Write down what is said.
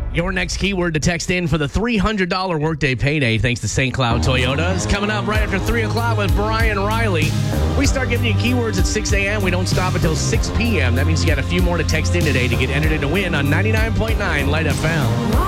Your next keyword to text in for the $300 workday payday thanks to St. Cloud Toyota is coming up right after 3 o'clock with Brian Riley. We start giving you keywords at 6 a.m. We don't stop until 6 p.m. That means you got a few more to text in today to get entered in to win on 99.9 Light FM.